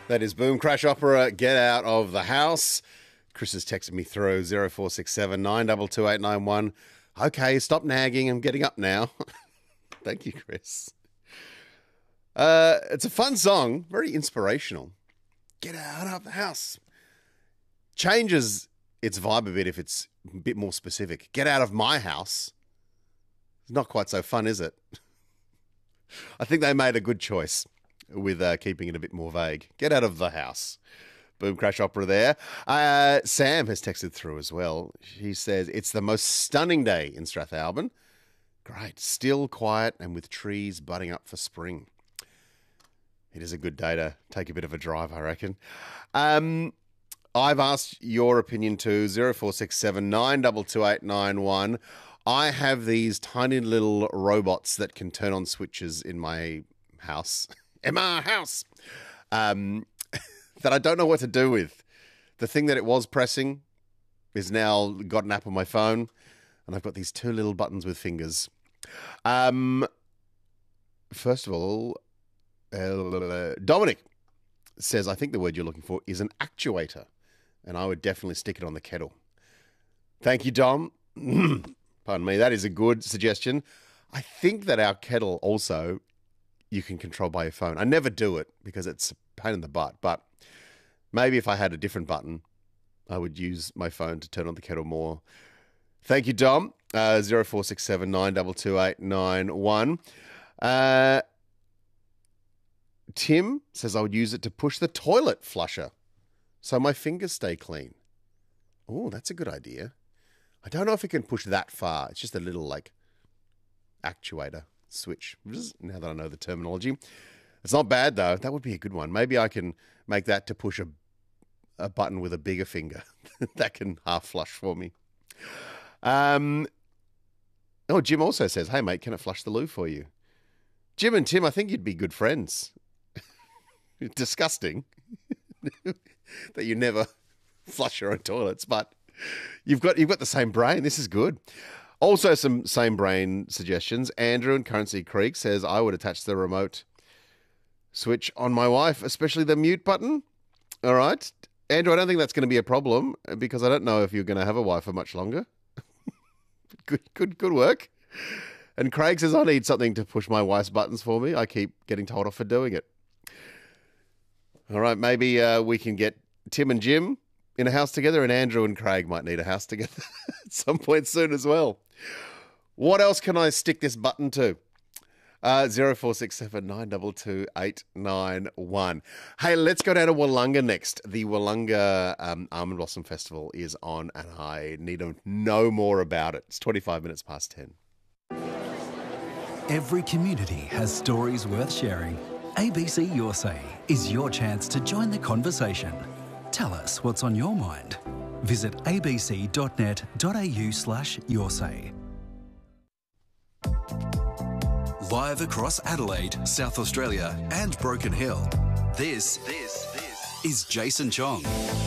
That is Boom Crash Opera, Get Out of the House. Chris has texted me through 0467 922 891. Okay, stop nagging. I'm getting up now. Thank you, Chris. It's a fun song, very inspirational. Get out of the house. Changes its vibe a bit if it's a bit more specific. Get out of my house. It's not quite so fun, is it? I think they made a good choice with keeping it a bit more vague. Get out of the house. Boom Crash Opera there. Sam has texted through as well. She says, it's the most stunning day in Strathalbyn. Great. Still, quiet, and with trees budding up for spring. It is a good day to take a bit of a drive, I reckon. I've asked your opinion too, 0467 922 891. I have these tiny little robots that can turn on switches in my house. In my house. That I don't know what to do with. The thing that it was pressing is now got an app on my phone, and I've got these two little buttons with fingers. First of all, Dominic says, I think the word you're looking for is an actuator, and I would definitely stick it on the kettle. Thank you, Dom. Pardon me, that is a good suggestion. I think that our kettle also you can control by your phone. I never do it because it's a pain in the butt, but maybe if I had a different button, I would use my phone to turn on the kettle more. Thank you, Dom. 0467 922 891. Tim says I would use it to push the toilet flusher so my fingers stay clean. Oh, that's a good idea. I don't know if it can push that far. It's just a little, actuator switch, now that I know the terminology. It's not bad, though. That would be a good one. Maybe I can make that to push a button with a bigger finger. That can half flush for me. Jim also says, hey, mate, can it flush the loo for you? Jim and Tim, I think you'd be good friends. Disgusting that you never flush your own toilets, but you've got the same brain. This is good. Also, some same brain suggestions. Andrew in Currency Creek says, I would attach the remote switch on my wife, especially the mute button. All right. Andrew, I don't think that's going to be a problem because I don't know if you're going to have a wife for much longer. Good work. And Craig says, I need something to push my wife's buttons for me. I keep getting told off for doing it. All right. Maybe we can get Tim and Jim in a house together, and Andrew and Craig might need a house together at some point soon as well. What else can I stick this button to? 0467 922 891. Hey, let's go down to Wollonga next. The Wollonga Almond Blossom Festival is on, and I need to know more about it. It's 25 minutes past 10. Every community has stories worth sharing. ABC Your Say is your chance to join the conversation. Tell us what's on your mind. Visit abc.net.au/yoursay. Live across Adelaide, South Australia and Broken Hill, this is Jason Chong.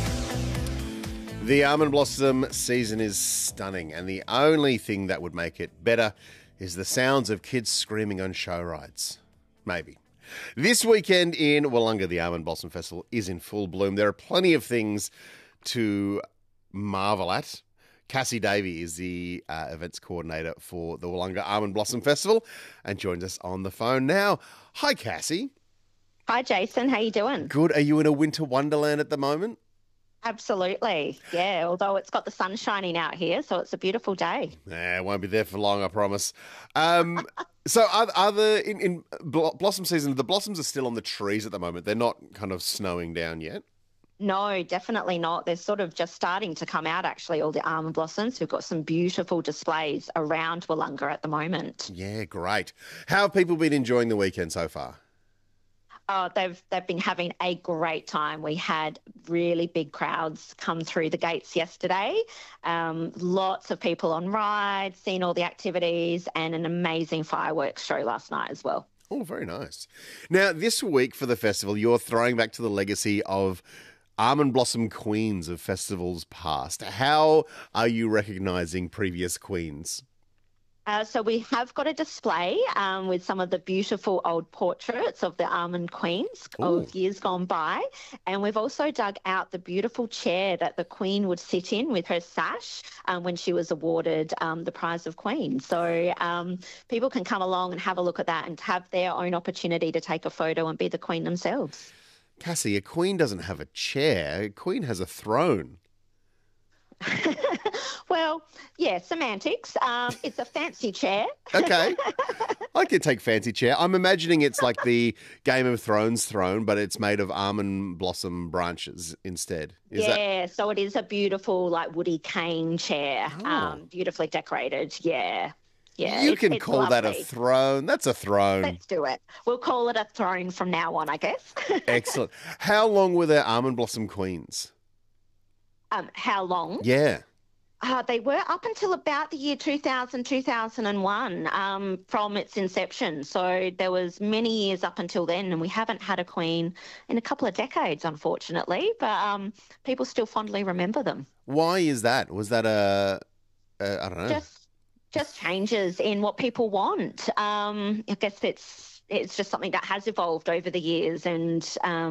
The Almond Blossom season is stunning, and the only thing that would make it better is the sounds of kids screaming on show rides. Maybe. This weekend in Wollonga, the Almond Blossom Festival is in full bloom. There are plenty of things to marvel at. Cassie Davey is the events coordinator for the Wollonga Almond Blossom Festival and joins us on the phone now. Hi, Cassie. Hi, Jason. How you doing? Good. Are you in a winter wonderland at the moment? Absolutely. Yeah, although it's got the sun shining out here, so it's a beautiful day. Nah, it won't be there for long, I promise. So in blossom season, the blossoms are still on the trees at the moment. They're not kind of snowing down yet? No, definitely not. They're sort of just starting to come out, actually, all the almond blossoms. We've got some beautiful displays around Wollonga at the moment. Yeah, great. How have people been enjoying the weekend so far? Oh, they've been having a great time. We had really big crowds come through the gates yesterday. Lots of people on rides, seeing all the activities, and an amazing fireworks show last night as well. Oh, very nice. Now, this week for the festival, you're throwing back to the legacy of Almond Blossom queens of festivals past. How are you recognising previous queens? So we have got a display with some of the beautiful old portraits of the almond queens Ooh. of years gone by. And we've also dug out the beautiful chair that the Queen would sit in with her sash when she was awarded the prize of Queen. So people can come along and have a look at that and have their own opportunity to take a photo and be the Queen themselves. Cassie, a queen doesn't have a chair. A queen has a throne. Well, yeah, semantics. It's a fancy chair. Okay. I could take fancy chair. I'm imagining it's like the Game of Thrones throne, but it's made of almond blossom branches instead. So it is a beautiful, like, woody cane chair, beautifully decorated. Yeah. Yeah, you can call that a throne. That's a throne. Let's do it. We'll call it a throne from now on, I guess. Excellent. How long were there almond blossom queens? How long? Yeah. They were up until about the year 2000, 2001 from its inception. So there was many years up until then, and we haven't had a queen in a couple of decades, unfortunately. But people still fondly remember them. Why is that? Was that I don't know. Just changes in what people want. I guess it's just something that has evolved over the years, and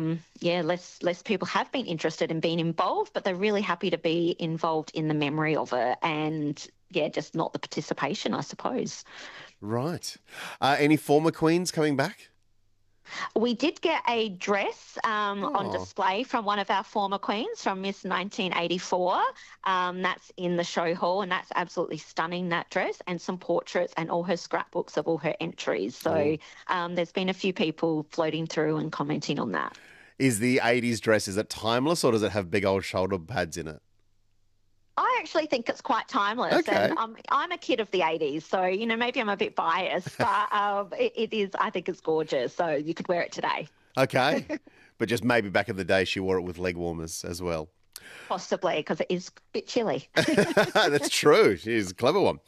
less people have been interested in being involved, but they're really happy to be involved in the memory of it, and just not the participation, I suppose. Right. Any former queens coming back? We did get a dress on display from one of our former queens from Miss 1984. That's in the show hall, and that's absolutely stunning, that dress, and some portraits and all her scrapbooks of all her entries. So there's been a few people floating through and commenting on that. Is the 80s dress, is it timeless, or does it have big old shoulder pads in it? I actually think it's quite timeless. Okay. And I'm a kid of the 80s, so, maybe I'm a bit biased, but it is, I think it's gorgeous. So you could wear it today. Okay. But just maybe back in the day, she wore it with leg warmers as well. Possibly, because it is a bit chilly. That's true. She's a clever one.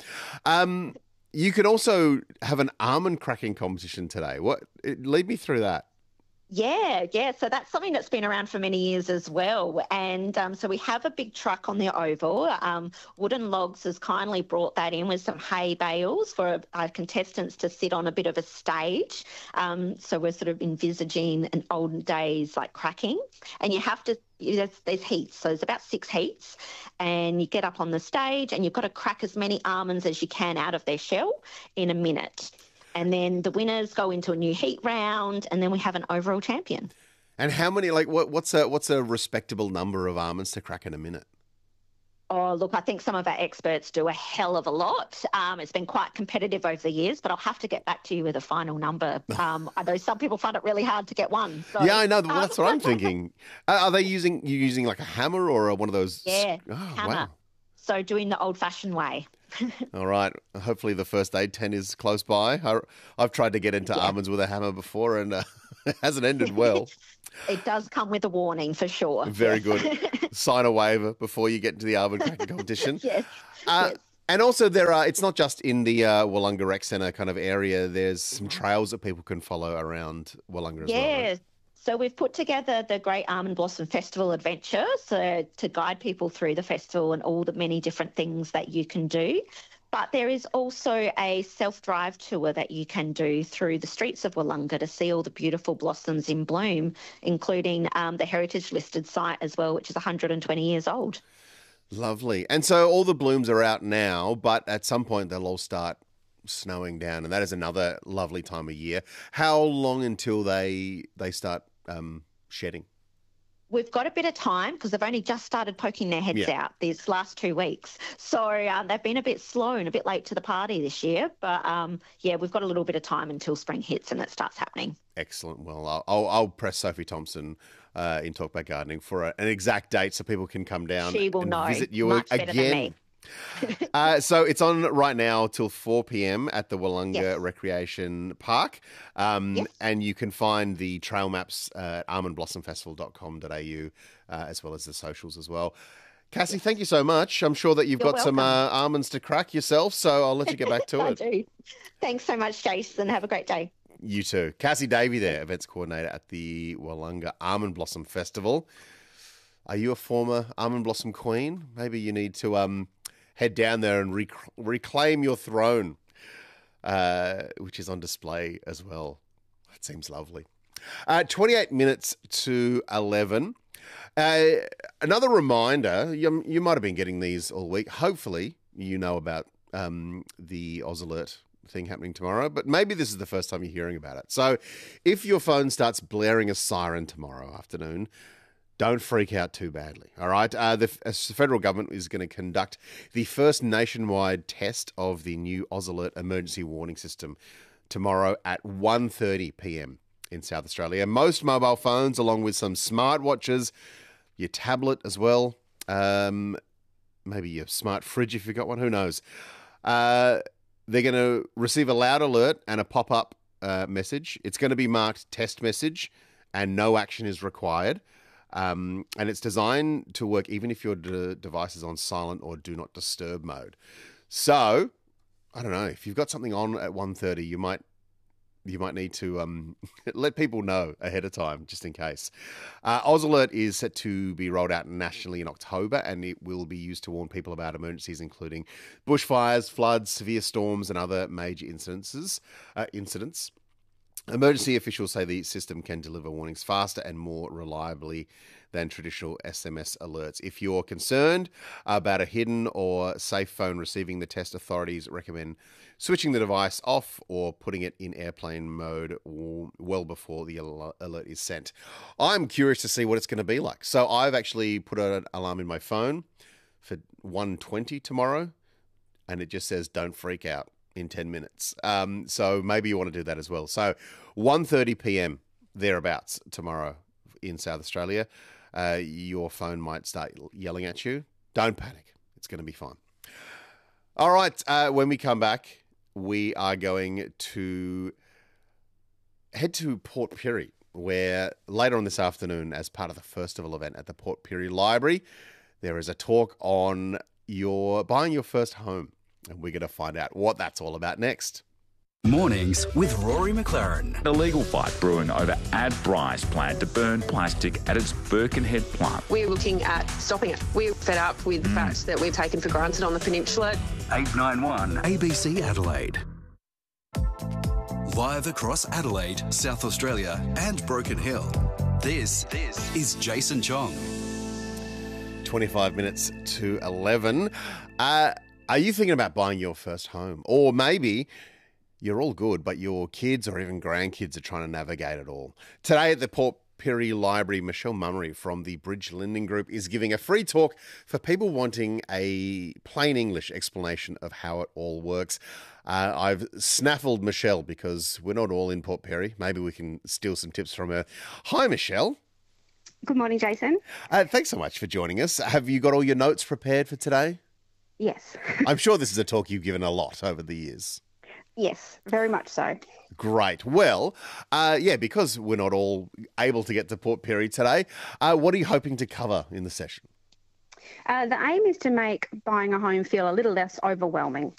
You could also have an almond cracking competition today. Lead me through that. Yeah. So that's something that's been around for many years as well. And so we have a big truck on the oval. Wooden Logs has kindly brought that in with some hay bales for our contestants to sit on a bit of a stage. So we're sort of envisaging an olden days like cracking. And you have to, there's heats. So there's about 6 heats. And you get up on the stage and you've got to crack as many almonds as you can out of their shell in a minute. And then the winners go into a new heat round, and then we have an overall champion. And how many, what's a respectable number of almonds to crack in a minute? Oh, look, I think some of our experts do a hell of a lot. It's been quite competitive over the years, but I'll have to get back to you with a final number. I know some people find it really hard to get one. So, yeah, I know. Well, that's what I'm thinking. Are they using like a hammer or one of those? Yeah, hammer. Wow. So doing the old-fashioned way. All right. Hopefully the first aid tent is close by. I've tried to get into almonds with a hammer before, and it hasn't ended well. It does come with a warning for sure. Very good. Sign a waiver before you get into the almond cracking competition. Yes. And also it's not just in the Wollonga Rec Centre kind of area. There's some trails that people can follow around Wollonga as well. Right? So we've put together the Great Almond Blossom Festival Adventure, so to guide people through the festival and all the many different things that you can do. But there is also a self-drive tour that you can do through the streets of Wollonga to see all the beautiful blossoms in bloom, including the heritage listed site as well, which is 120 years old. Lovely. And so all the blooms are out now, but at some point they'll all start snowing down, and that is another lovely time of year. How long until they start shedding? We've got a bit of time because they've only just started poking their heads out these last 2 weeks. So they've been a bit slow and a bit late to the party this year. But, we've got a little bit of time until spring hits and it starts happening. Excellent. Well, I'll press Sophie Thompson in Talk About Gardening for an exact date so people can come down and visit you much again. Better than me. So it's on right now till 4 p.m. at the Wollonga Recreation Park. And you can find the trail maps at almondblossomfestival.com.au as well as the socials as well. Cassie, thank you so much. I'm sure that you've got some almonds to crack yourself, so I'll let you get back to it. I do. Thanks so much, Jason. Have a great day. You too. Cassie Davey there, events coordinator at the Wollonga Almond Blossom Festival. Are you a former almond blossom queen? Maybe you need to head down there and reclaim your throne. which is on display as well. That seems lovely. 28 minutes to 11. Another reminder, you might have been getting these all week. Hopefully you know about the Oz Alert thing happening tomorrow, but maybe this is the first time you're hearing about it. So if your phone starts blaring a siren tomorrow afternoon, don't freak out too badly, all right? The federal government is going to conduct the first nationwide test of the new Oz Alert emergency warning system tomorrow at 1:30 p.m. in South Australia. Most mobile phones, along with some smartwatches, your tablet as well, maybe your smart fridge if you've got one, who knows. They're going to receive a loud alert and a pop-up message. It's going to be marked test message and no action is required. And it's designed to work even if your device is on silent or do not disturb mode. So, I don't know, if you've got something on at 1:30, you might need to let people know ahead of time, just in case. Oz Alert is set to be rolled out nationally in October, and it will be used to warn people about emergencies, including bushfires, floods, severe storms, and other major incidents. Emergency officials say the system can deliver warnings faster and more reliably than traditional SMS alerts. If you're concerned about a hidden or safe phone receiving the test, authorities recommend switching the device off or putting it in airplane mode well before the alert is sent. I'm curious to see what it's going to be like. So I've actually put an alarm in my phone for 1:20 tomorrow, and it just says, don't freak out in 10 minutes. So maybe you want to do that as well. So 1:30 p.m. thereabouts tomorrow in South Australia, your phone might start yelling at you. Don't panic. It's going to be fine. All right. When we come back, we are going to head to Port Pirie, where later on this afternoon, as part of the festival event at the Port Pirie Library, there is a talk on buying your first home. And we're going to find out what that's all about next. Mornings with Rory McLaren. A legal fight brewing over Adbri's plan to burn plastic at its Birkenhead plant. We're looking at stopping it. We're fed up with the fact that we've taken for granted on the peninsula. 891 ABC Adelaide. Live across Adelaide, South Australia and Broken Hill. This is Jason Chong. 25 minutes to 11. Are you thinking about buying your first home? Or maybe you're all good, but your kids or even grandkids are trying to navigate it all. Today at the Port Pirie Library, Michelle Mummery from the Bridge Lending Group is giving a free talk for people wanting a plain English explanation of how it all works. I've snaffled Michelle because we're not all in Port Pirie. Maybe we can steal some tips from her. Hi, Michelle. Good morning, Jason. Thanks so much for joining us. Have you got all your notes prepared for today? Yes. I'm sure this is a talk you've given a lot over the years. Yes, very much so. Great. Well, because we're not all able to get to Port Pirie today, what are you hoping to cover in the session? The aim is to make buying a home feel a little less overwhelming.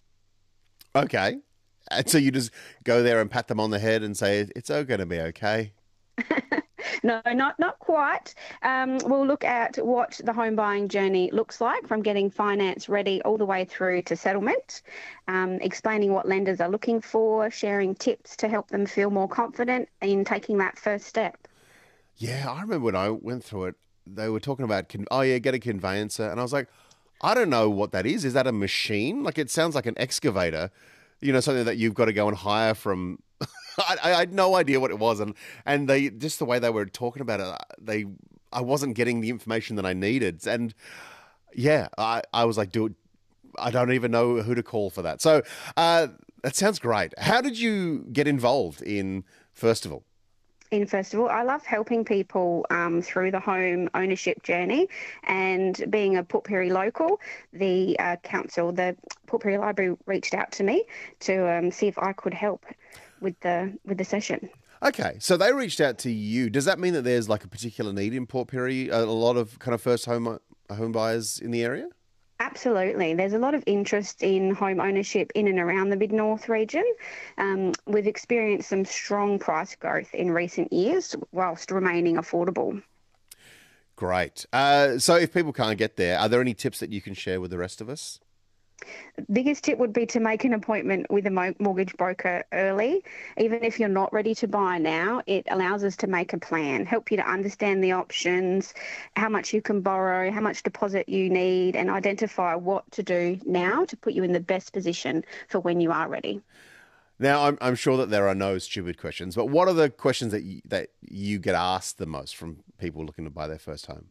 Okay. And so you just go there and pat them on the head and say, it's all going to be okay. No, not quite. We'll look at what the home buying journey looks like, from getting finance ready all the way through to settlement, explaining what lenders are looking for, sharing tips to help them feel more confident in taking that first step. Yeah, I remember when I went through it, they were talking about, get a conveyancer. And I was like, I don't know what that is. Is that a machine? Like, it sounds like an excavator, something that you've got to go and hire from. I had no idea what it was, and they just the way they were talking about it, I wasn't getting the information that I needed, and yeah, I was like, I don't even know who to call for that. So that sounds great. How did you get involved in Festival? In Festival, I love helping people through the home ownership journey, and being a Port Pirie local, the Port Pirie Library reached out to me to see if I could help with the session. Okay, so they reached out to you. Does that mean that there's like a particular need in Port Pirie? A lot of kind of first home buyers in the area? Absolutely. There's a lot of interest in home ownership in and around the Mid-North region. We've experienced some strong price growth in recent years whilst remaining affordable. Great. So if people can't get there, are there any tips that you can share with the rest of us? Biggest tip would be to make an appointment with a mortgage broker early. Even if you're not ready to buy now, it allows us to make a plan, help you to understand the options, how much you can borrow, how much deposit you need, and identify what to do now to put you in the best position for when you are ready. Now, I'm sure that there are no stupid questions, but what are the questions that you get asked the most from people looking to buy their first home?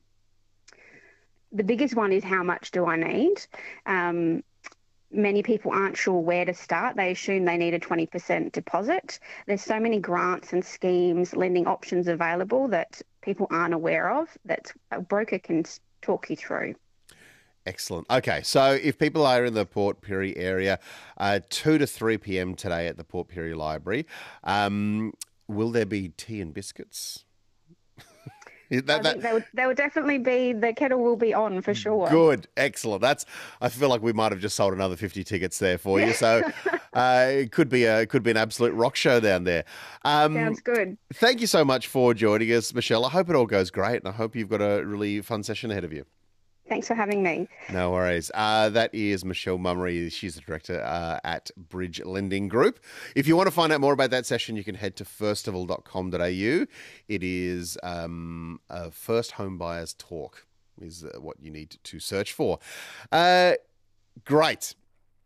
The biggest one is, how much do I need? Many people aren't sure where to start. They assume they need a 20% deposit. There's so many grants and schemes, lending options available that people aren't aware of, that a broker can talk you through. Excellent. Okay, so if people are in the Port Pirie area, 2 to 3 p.m. today at the Port Pirie Library, will there be tea and biscuits? I think they would definitely be. The kettle will be on for sure. Good, excellent. I feel like we might have just sold another 50 tickets there for you. So it could be an absolute rock show down there. Sounds good. Thank you so much for joining us, Michelle. I hope it all goes great, and I hope you've got a really fun session ahead of you. Thanks for having me. No worries. That is Michelle Mummery. She's the director at Bridge Lending Group. If you want to find out more about that session, you can head to firstival.com.au. It is First Home Buyers Talk is what you need to search for. Great.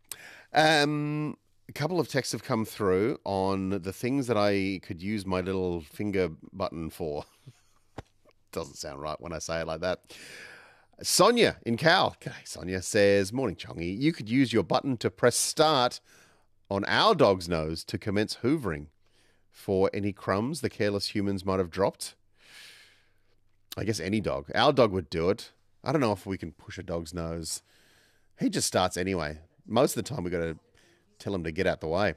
A couple of texts have come through on the things that I could use my little finger button for. Doesn't sound right when I say it like that. Sonia in Cal, okay, Sonia says, morning, Chongy. You could use your button to press start on our dog's nose to commence hoovering for any crumbs the careless humans might have dropped. I guess any dog. Our dog would do it. I don't know if we can push a dog's nose. He just starts anyway. Most of the time, we've got to tell him to get out the way.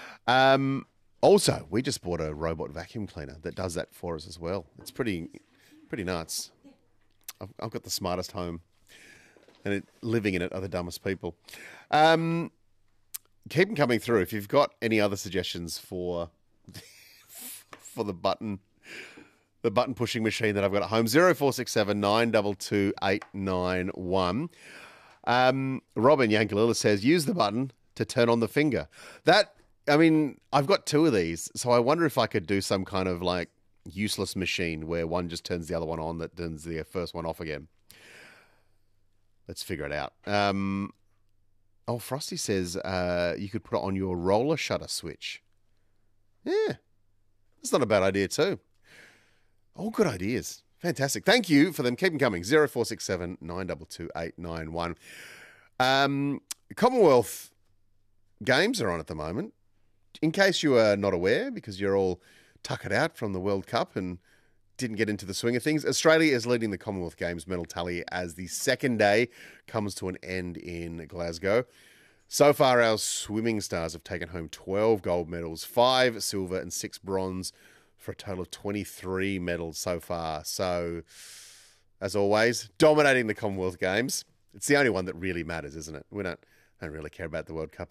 Also, we just bought a robot vacuum cleaner that does that for us as well. It's pretty nuts. I've got the smartest home, and living in it are the dumbest people. Keep them coming through. If you've got any other suggestions for the button pushing machine that I've got at home, 0467 922 891. Robin Yankalila says, use the button to turn on the finger. I've got two of these, so I wonder if I could do some kind of like useless machine where one just turns the other one on that turns the first one off again. Let's figure it out. Frosty says you could put it on your roller shutter switch. Yeah, that's not a bad idea too. All good ideas. Fantastic. Thank you for them. Keep them coming. 0467 922 891. Commonwealth Games are on at the moment. In case you are not aware, because you're all tuckered out from the World Cup and didn't get into the swing of things, Australia is leading the Commonwealth Games medal tally as the second day comes to an end in Glasgow. So far, our swimming stars have taken home 12 gold medals, 5 silver and 6 bronze, for a total of 23 medals so far. So, as always, dominating the Commonwealth Games. It's the only one that really matters, isn't it? We don't really care about the World Cup